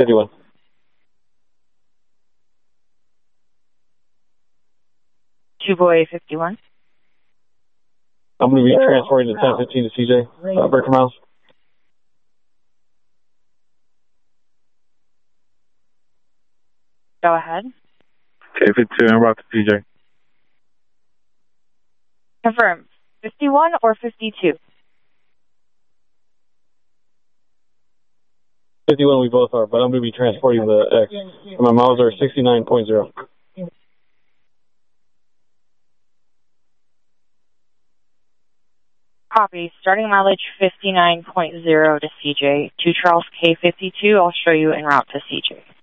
51. Boy 51. I'm going to be transporting to 1015 to CJ. Breaker Miles. Go ahead. K52, I'm about to CJ. Confirm. 51 or 52? 51 we both are, but I'm going to be transporting the X. My miles are 69.0. Copy. Starting mileage 59.0 to CJ. 2 Charles K52. I'll show you en route to CJ.